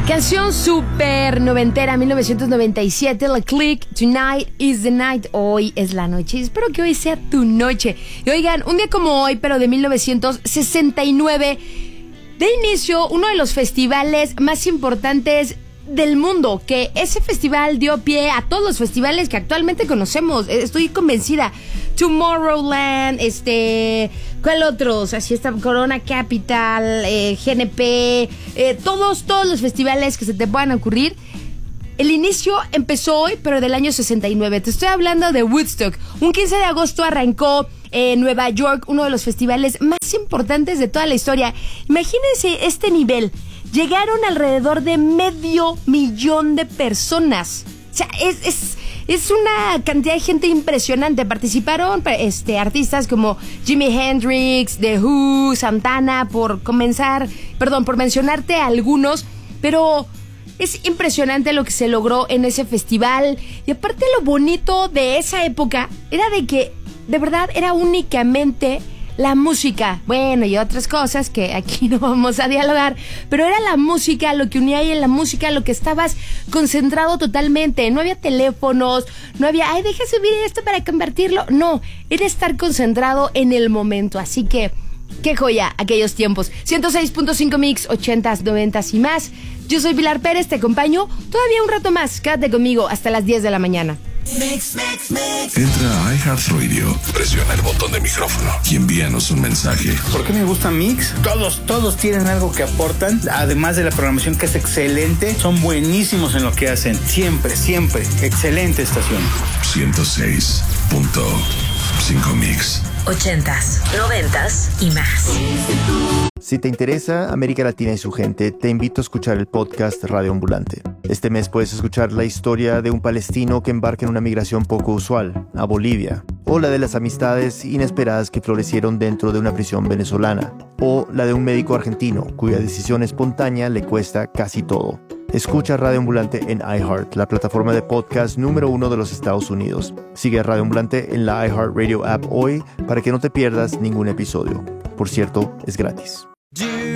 Canción super noventera, 1997, La Click, Tonight is the Night, hoy es la noche. Espero que hoy sea tu noche. Y oigan, un día como hoy, pero de 1969, de inicio uno de los festivales más importantes del mundo, que ese festival dio pie a todos los festivales que actualmente conocemos. Estoy convencida. Tomorrowland, ¿cuál otros? Así está, Corona Capital, GNP, todos los festivales que se te puedan ocurrir. El inicio empezó hoy, pero del año 69. Te estoy hablando de Woodstock. Un 15 de agosto arrancó en Nueva York, uno de los festivales más importantes de toda la historia. Imagínense este nivel. Llegaron alrededor de 500,000 de personas. O sea, es una cantidad de gente impresionante. Participaron artistas como Jimi Hendrix, The Who, Santana, por mencionarte algunos, pero es impresionante lo que se logró en ese festival. Y aparte, lo bonito de esa época era de que de verdad era únicamente la música, bueno, y otras cosas que aquí no vamos a dialogar, pero era la música lo que unía, y en la música lo que estabas concentrado totalmente. No había teléfonos, no había, deja subir esto para convertirlo. No, era estar concentrado en el momento. Así que, qué joya aquellos tiempos. 106.5 Mix, 80s, 90s y más. Yo soy Pilar Pérez, te acompaño todavía un rato más. Quédate conmigo hasta las 10 de la mañana. Entra a iHeartRadio, presiona el botón de micrófono y envíanos un mensaje. ¿Por qué me gusta Mix? Todos tienen algo que aportan, además de la programación que es excelente. Son buenísimos en lo que hacen, siempre, excelente estación. 106.5 Mix, 80s, 90s y más. Si te interesa América Latina y su gente, te invito a escuchar el podcast Radio Ambulante. Este mes puedes escuchar la historia de un palestino que embarca en una migración poco usual, a Bolivia, o la de las amistades inesperadas que florecieron dentro de una prisión venezolana, o la de un médico argentino cuya decisión espontánea le cuesta casi todo. Escucha Radio Ambulante en iHeart, la plataforma de podcast número 1 de los Estados Unidos. Sigue a Radio Ambulante en la iHeartRadio app hoy para que no te pierdas ningún episodio. Por cierto, es gratis.